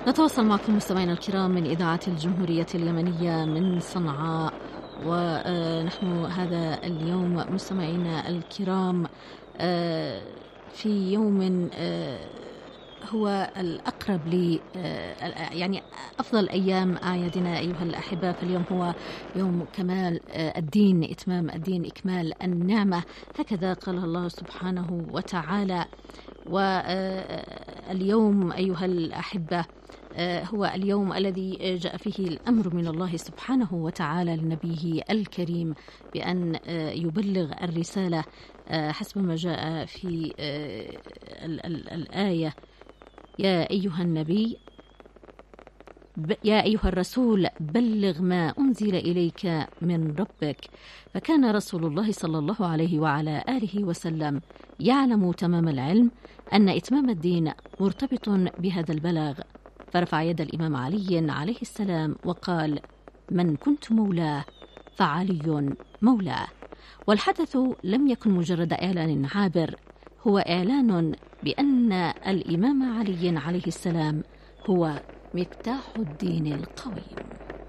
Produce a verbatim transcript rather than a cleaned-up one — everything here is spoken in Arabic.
نتواصل معكم مستمعينا الكرام من إذاعة الجمهورية اليمنية من صنعاء، ونحن هذا اليوم مستمعينا الكرام في يوم هو الأقرب لي، يعني أفضل أيام أعيادنا أيها الأحبة. فاليوم هو يوم كمال الدين، إتمام الدين، إكمال النعمة، هكذا قال الله سبحانه وتعالى. واليوم أيها الأحبة هو اليوم الذي جاء فيه الأمر من الله سبحانه وتعالى لنبيه الكريم بأن يبلغ الرسالة حسب ما جاء في الآية: يا أيها النبي يا أيها الرسول بلغ ما أنزل إليك من ربك. فكان رسول الله صلى الله عليه وعلى آله وسلم يعلم تمام العلم أن إتمام الدين مرتبط بهذا البلاغ، فرفع يد الإمام علي عليه السلام وقال: من كنت مولاه فعلي مولاه. والحدث لم يكن مجرد إعلان عابر، هو إعلان بأن الإمام علي عليه السلام هو مفتاح الدين القويم.